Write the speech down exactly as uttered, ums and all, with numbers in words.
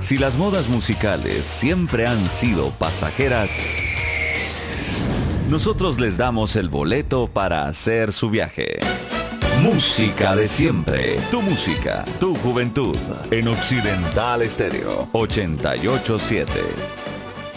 Si las modas musicales siempre han sido pasajeras, nosotros les damos el boleto para hacer su viaje. Música de siempre. Tu música, tu juventud. En Occidental Estéreo ochenta y ocho punto siete.